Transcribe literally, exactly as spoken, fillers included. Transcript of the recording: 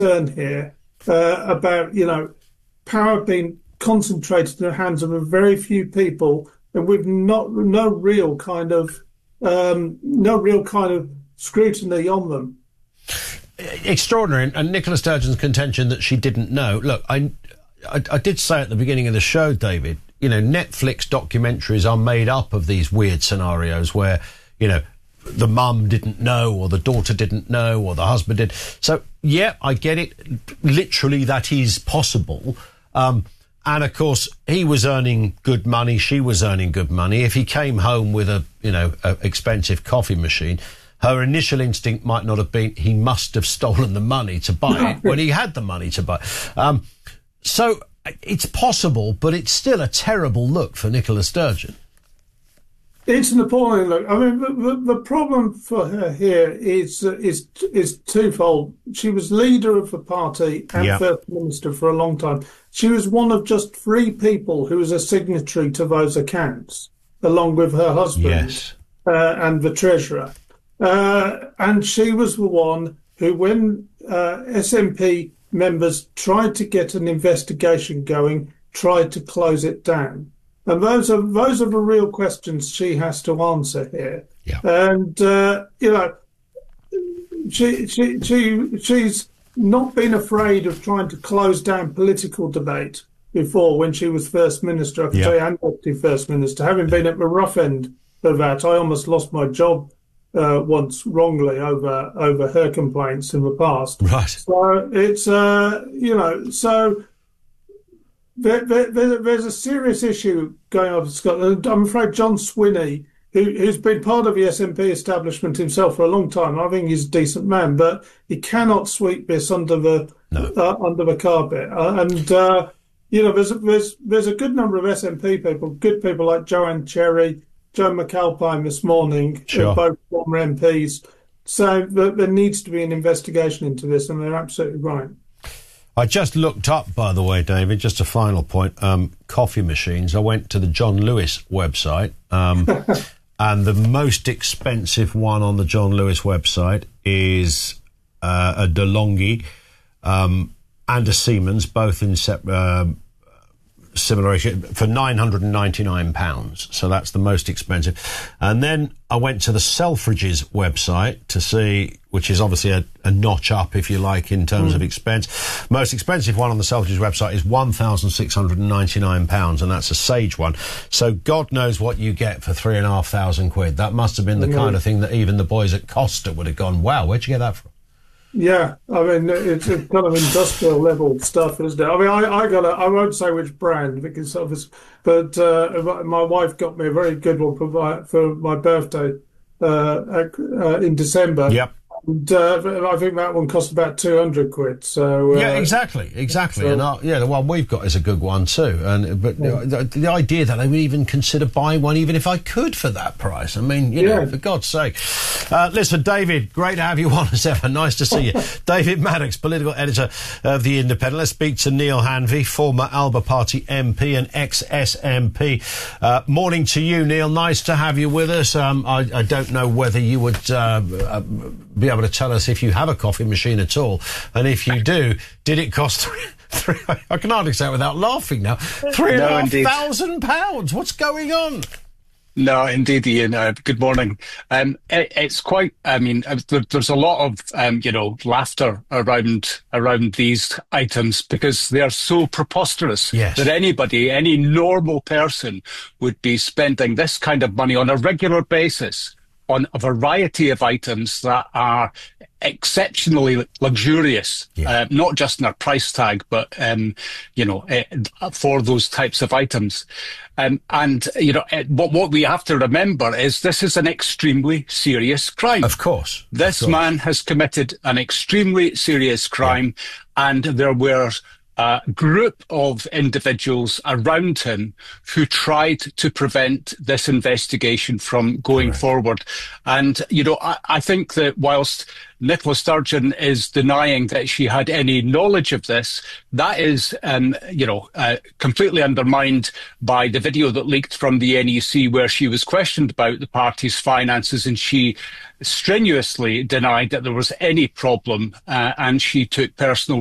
concern here uh, about, you know, power being concentrated in the hands of a very few people, and with not no real kind of um, no real kind of scrutiny on them. Extraordinary. And Nicola Sturgeon's contention that she didn't know. Look, I, I, I did say at the beginning of the show, David, you know, Netflix documentaries are made up of these weird scenarios where, you know, the mum didn't know, or the daughter didn't know, or the husband did. So, yeah, I get it. Literally, that is possible. Um, and, of course, he was earning good money. She was earning good money. If he came home with a, you know, a expensive coffee machine, her initial instinct might not have been he must have stolen the money to buy it when he had the money to buy it. Um, so it's possible, but it's still a terrible look for Nicola Sturgeon. It's an appalling look. I mean, the, the, the problem for her here is uh, is is twofold. She was leader of the party and yeah. first minister for a long time. She was one of just three people who was a signatory to those accounts, along with her husband yes. uh, and the treasurer. Uh, and she was the one who, when uh, S N P members tried to get an investigation going, tried to close it down. And those are those are the real questions she has to answer here. Yeah. And uh, you know, she she she she's not been afraid of trying to close down political debate before when she was first minister. I can yeah. tell you, and deputy first minister, having been at the rough end of that, I almost lost my job uh, once wrongly over over her complaints in the past. Right. So it's uh, you know so. There, there, there's a serious issue going on in Scotland. I'm afraid John Swinney, who, who's been part of the S N P establishment himself for a long time, I think he's a decent man, but he cannot sweep this under the no. uh, under the carpet. Uh, and uh, you know, there's a, there's there's a good number of S N P people, good people like Joanne Cherry, Joe McAlpine this morning, sure. both former M Ps, saying that there needs to be an investigation into this, and they're absolutely right. I just looked up, by the way, David, just a final point, um, coffee machines. I went to the John Lewis website, um, and the most expensive one on the John Lewis website is uh, a DeLonghi um, and a Siemens, both in sep- uh, similar issue, for nine hundred ninety-nine pounds. So that's the most expensive. And then I went to the Selfridges website to see, which is obviously a, a notch up, if you like, in terms mm. of expense. Most expensive one on the Selfridges website is one thousand six hundred ninety-nine pounds, and that's a Sage one. So God knows what you get for three and a half thousand quid. That must have been the mm. kind of thing that even the boys at Costa would have gone, wow, where'd you get that from? Yeah, I mean, it's a kind of industrial level stuff, isn't it? I mean, I, I got a, I won't say which brand, because obviously, but uh, my wife got me a very good one for my, for my birthday uh, uh, in December. Yep. And, uh, I think that one cost about two hundred quid. So uh, yeah, exactly, exactly. So, and our, yeah, the one we've got is a good one too. And but yeah. the, the idea that I would even consider buying one, even if I could, for that price. I mean, you know, yeah. for God's sake. Uh, listen, David, great to have you on as ever. Nice to see you. David Maddox, political editor of The Independent. Let's speak to Neil Hanvey, former Alba Party M P and ex-S M P. Uh, morning to you, Neil. Nice to have you with us. Um, I, I don't know whether you would uh, uh, be able to tell us if you have a coffee machine at all, and if you do, did it cost three, three I can hardly say it without laughing now, three and a half thousand pounds? What's going on? No, indeed, Ian. Uh, good morning. Um, it, it's quite. I mean, there, there's a lot of um, you know, laughter around around these items because they are so preposterous yes. that anybody, any normal person, would be spending this kind of money on a regular basis on a variety of items that are exceptionally luxurious, yeah. uh, not just in their price tag, but, um, you know, uh, for those types of items. Um, and, you know, uh, what, what we have to remember is this is an extremely serious crime. Of course. This of course. man has committed an extremely serious crime, yeah. and there were a group of individuals around him who tried to prevent this investigation from going Correct. forward. And, you know, I, I think that whilst Nicola Sturgeon is denying that she had any knowledge of this, that is, um, you know, uh, completely undermined by the video that leaked from the N E C where she was questioned about the party's finances, and she strenuously denied that there was any problem, uh, and she took personal